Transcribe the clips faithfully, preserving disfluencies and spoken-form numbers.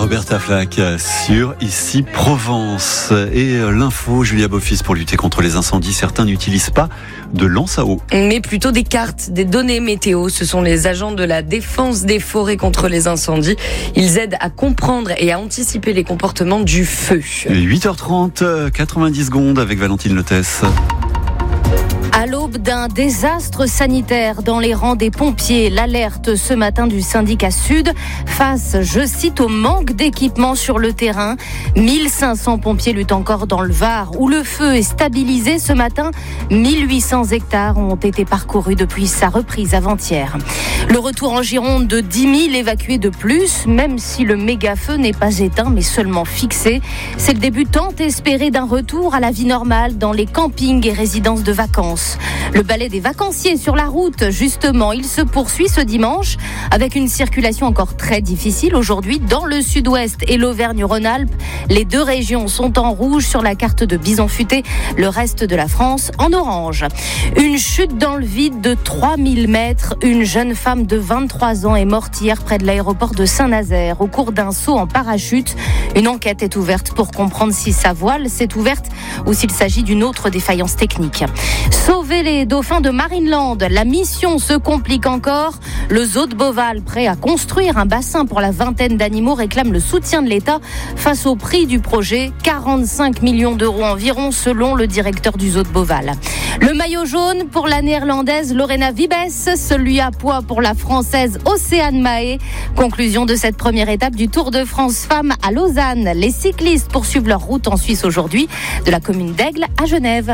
Roberta Flack sur Ici Provence. Et l'info, Julia Beaufils, pour lutter contre les incendies, certains n'utilisent pas de lance à eau. Mais plutôt des cartes, des données météo. Ce sont les agents de la défense des forêts contre les incendies. Ils aident à comprendre et à anticiper les comportements du feu. huit heures trente, quatre-vingt-dix secondes avec Valentine Lotès. À l'aube d'un désastre sanitaire dans les rangs des pompiers, l'alerte ce matin du syndicat Sud face, je cite, au manque d'équipement sur le terrain. mille cinq cents pompiers luttent encore dans le Var où le feu est stabilisé ce matin. mille huit cents hectares ont été parcourus depuis sa reprise avant-hier. Le retour en Gironde de dix mille évacués de plus, même si le méga-feu n'est pas éteint mais seulement fixé. C'est le début tant espéré d'un retour à la vie normale dans les campings et résidences de vacances. Le balai des vacanciers sur la route, justement, il se poursuit ce dimanche avec une circulation encore très difficile aujourd'hui dans le sud-ouest et l'Auvergne-Rhône-Alpes. Les deux régions sont en rouge sur la carte de Bison Futé, le reste de la France en orange. Une chute dans le vide de trois mille mètres. Une jeune femme de vingt-trois ans est morte hier près de l'aéroport de Saint-Nazaire au cours d'un saut en parachute. Une enquête est ouverte pour comprendre si sa voile s'est ouverte ou s'il s'agit d'une autre défaillance technique. Sauver les dauphins de Marineland, la mission se complique encore. Le zoo de Beauval, prêt à construire un bassin pour la vingtaine d'animaux, réclame le soutien de l'État face au prix du projet, quarante-cinq millions d'euros environ selon le directeur du zoo de Beauval. Le maillot jaune pour la néerlandaise Lorena Wiebes, celui à poids pour la française Océane Mahé. Conclusion de cette première étape du Tour de France Femmes à Lausanne. Les cyclistes poursuivent leur route en Suisse aujourd'hui, de la commune d'Aigle à Genève.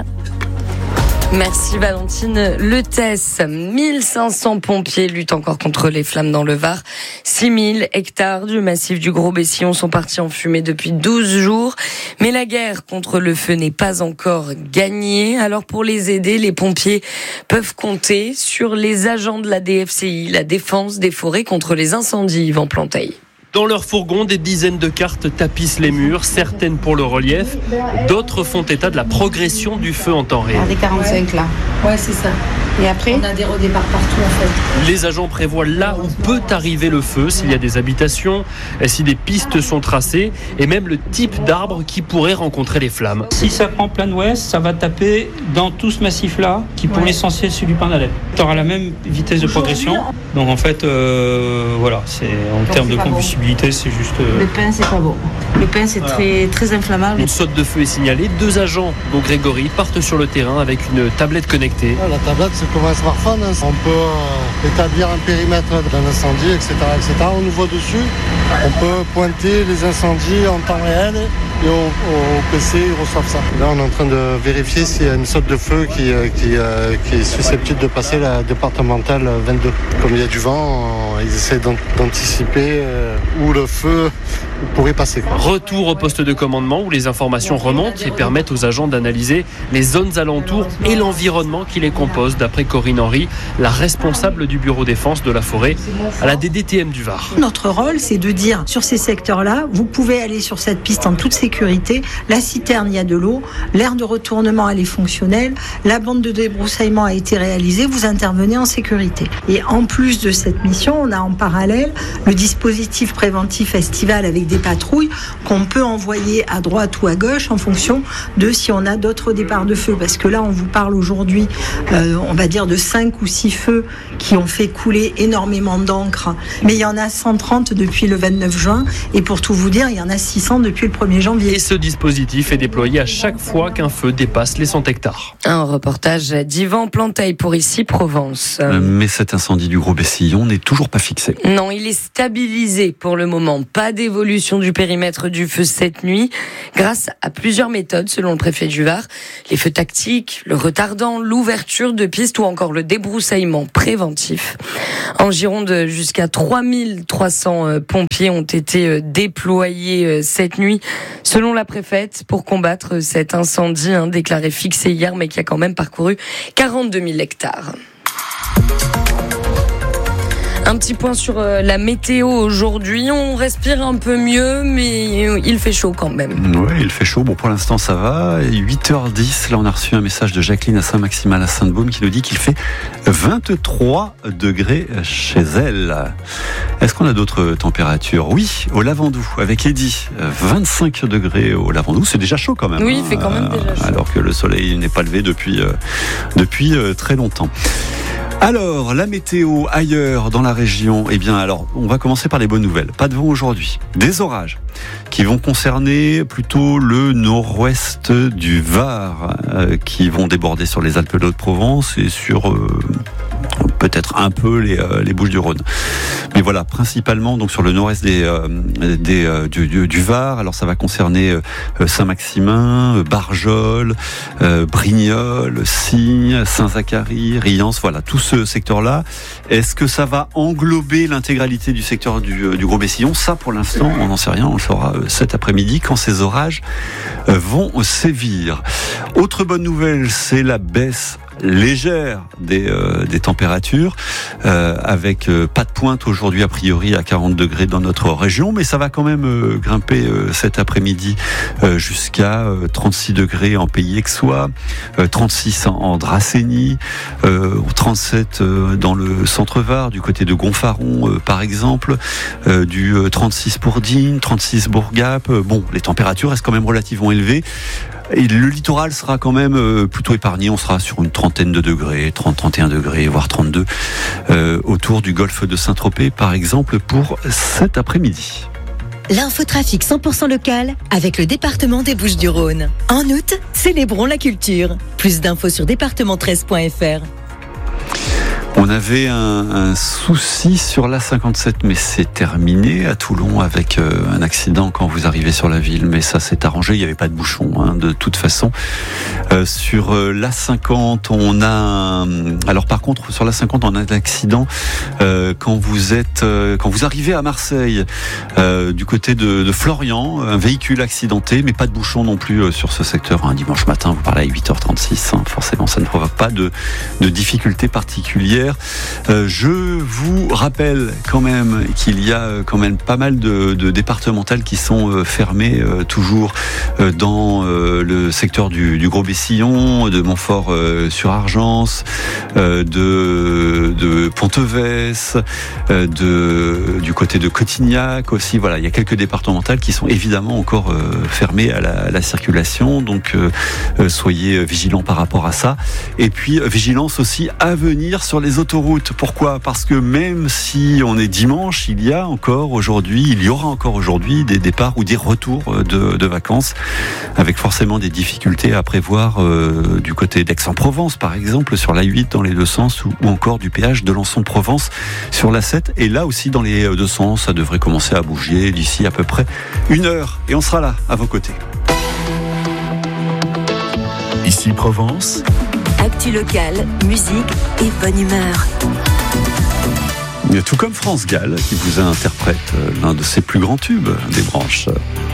Merci Valentine Lotès. mille cinq cents pompiers luttent encore contre les flammes dans le Var. six mille hectares du massif du Gros-Bessillon sont partis en fumée depuis douze jours. Mais la guerre contre le feu n'est pas encore gagnée. Alors pour les aider, les pompiers peuvent compter sur les agents de la D F C I, la défense des forêts contre les incendies, Yvan Planteil. Dans leur fourgon, des dizaines de cartes tapissent les murs, certaines pour le relief, d'autres font état de la progression du feu en temps réel. Des quarante-cinq là. Ouais, c'est ça. Et après, on a des redéparts partout en fait. Les agents prévoient là où peut arriver le feu, s'il y a des habitations, si des pistes sont tracées, et même le type d'arbre qui pourrait rencontrer les flammes. Si ça prend plein ouest, ça va taper dans tout ce massif-là, qui pour ouais. l'essentiel c'est du pin d'Alep. Tu auras la même vitesse de progression. Donc en fait, euh, voilà, c'est en Donc termes de combustibilité, c'est juste. Euh... Le pain, c'est pas beau. Le pain, c'est voilà. très, très inflammable. Une saute de feu est signalée. Deux agents, dont Grégory, partent sur le terrain avec une tablette connectée. La tablette, c'est comme un smartphone. On peut euh, établir un périmètre d'un incendie, et cetera, et cetera. On nous voit dessus. On peut pointer les incendies en temps réel et au, au P C, ils reçoivent ça. Là, on est en train de vérifier s'il y a une saute de feu qui, qui, euh, qui est susceptible de passer la départementale vingt-deux. Comme il y a du vent, ils essaient d'anticiper euh, où le feu pourrait passer. Quoi. Retour au poste de commandement où les informations remontent et permettent aux agents d'analyser les zones alentours et l'environnement qui les compose, d'après Corinne Henry, la responsable du bureau défense de la forêt à la D D T M du Var. Notre rôle, c'est de dire sur ces secteurs-là, vous pouvez aller sur cette piste en toute sécurité, la citerne, il y a de l'eau, l'aire de retournement, elle est fonctionnelle, la bande de débroussaillement a été réalisée, vous intervenez en sécurité. Et en plus de cette mission, on a en parallèle le dispositif préventif estival avec des patrouilles qu'on peut envoyer à droite ou à gauche en fonction de si on a d'autres départs de feu. Parce que là, on vous parle aujourd'hui, euh, on va dire de cinq ou six feux qui ont fait couler énormément d'encre. Mais il y en a cent trente depuis le vingt-neuf juin. Et pour tout vous dire, il y en a six cents depuis le premier janvier. Et ce dispositif est déployé à chaque fois qu'un feu dépasse les cent hectares. Un reportage d'Yvan Planteil pour Ici Provence. Mais cet incendie du Gros-Bessillon n'est toujours pas fixé. Non, il est stabilisé pour le moment. Pas d'évolution du périmètre du feu cette nuit, grâce à plusieurs méthodes selon le préfet du Var. Les feux tactiques, le retardant, l'ouverture de pistes ou encore le débroussaillement préventif. En Gironde, jusqu'à trois mille trois cents pompiers ont été déployés cette nuit, selon la préfète, pour combattre cet incendie hein, déclaré fixé hier, mais qui a quand même parcouru quarante-deux mille hectares. Un petit point sur la météo aujourd'hui. On respire un peu mieux, mais il fait chaud quand même. Oui, il fait chaud. Bon, pour l'instant, ça va. huit heures dix, là, on a reçu un message de Jacqueline à Saint-Maximin à Sainte-Baume qui nous dit qu'il fait vingt-trois degrés chez elle. Est-ce qu'on a d'autres températures ? Oui, au Lavandou, avec Eddy. vingt-cinq degrés au Lavandou. C'est déjà chaud quand même. Oui, il fait quand même déjà chaud. Alors que le soleil n'est pas levé depuis, euh, depuis euh, très longtemps. Alors, la météo ailleurs dans la région, eh bien, alors, on va commencer par les bonnes nouvelles. Pas de vent aujourd'hui. Des orages qui vont concerner plutôt le nord-ouest du Var, euh, qui vont déborder sur les Alpes de Haute-Provence et sur euh, peut-être un peu les, euh, les Bouches-du-Rhône. Mais voilà, principalement donc sur le nord-est des, euh, des, euh, du, du, du Var. Alors, ça va concerner euh, Saint-Maximin, Barjol, euh, Brignoles, Signes, Saint-Zacharie, Riance, voilà, tout ce secteur-là. Est-ce que ça va englober l'intégralité du secteur du, du Gros-Bessillon ? Ça, pour l'instant, on n'en sait rien. On le saura cet après-midi quand ces orages vont sévir. Autre bonne nouvelle, c'est la baisse légère des, euh, des températures, euh, avec euh, pas de pointe aujourd'hui a priori à quarante degrés dans notre région, mais ça va quand même euh, grimper euh, cet après-midi euh, jusqu'à euh, trente-six degrés en Pays Aixois, euh, trente-six en, en Dracénie, euh, trente-sept euh, dans le centre-Var, du côté de Gonfaron euh, par exemple, euh, du euh, trente-six pour Digne, trente-six Bourgap. Euh, bon, les températures restent quand même relativement élevées. Et le littoral sera quand même euh, plutôt épargné. On sera sur une trentaine de degrés, trente, trente et un degrés, voire trente-deux, euh, autour du golfe de Saint-Tropez, par exemple, pour cet après-midi. L'infotrafic cent pour cent local avec le département des Bouches-du-Rhône. En août, célébrons la culture. Plus d'infos sur département treize point f r. On avait un, un souci sur l'A cinquante-sept, mais c'est terminé à Toulon avec euh, un accident quand vous arrivez sur la ville. Mais ça s'est arrangé, il n'y avait pas de bouchon hein, de toute façon. Euh, sur euh, l'A cinquante, on a... Un... Alors par contre, sur l'A cinquante, on a un accident euh, quand vous êtes, euh, quand vous arrivez à Marseille, euh, du côté de, de Florian, un véhicule accidenté, mais pas de bouchon non plus euh, sur ce secteur. Un dimanche matin, vous parlez à huit heures trente-six, hein, forcément ça ne provoque pas de, de difficultés particulières. Euh, je vous rappelle quand même qu'il y a quand même pas mal de, de départementales qui sont euh, fermées euh, toujours euh, dans euh, le secteur du, du Gros-Bessillon, de Montfort-sur-Argence, euh, de, de Ponteves, euh, de, du côté de Cotignac aussi. Voilà, il y a quelques départementales qui sont évidemment encore euh, fermées à la, à la circulation. Donc euh, euh, soyez vigilants par rapport à ça. Et puis euh, vigilance aussi à venir sur les autoroutes. Pourquoi ? Parce que même si on est dimanche, il y a encore aujourd'hui, il y aura encore aujourd'hui des départs ou des retours de, de vacances, avec forcément des difficultés à prévoir euh, du côté d'Aix-en-Provence, par exemple, sur l'A huit dans les deux sens, ou, ou encore du péage de Lançon-Provence sur l'A sept. Et là aussi, dans les deux sens, ça devrait commencer à bouger d'ici à peu près une heure. Et on sera là, à vos côtés. Ici Provence. Actu locale, musique et bonne humeur. Tout comme France Gall, qui vous interprète l'un de ses plus grands tubes des branches.